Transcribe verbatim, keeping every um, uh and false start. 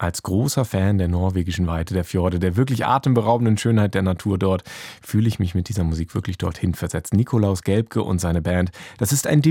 Als großer Fan der norwegischen Weite, der Fjorde, der wirklich atemberaubenden Schönheit der Natur dort, fühle ich mich mit dieser Musik wirklich dorthin versetzt. Nikolaus Gelbke und seine Band, das ist ein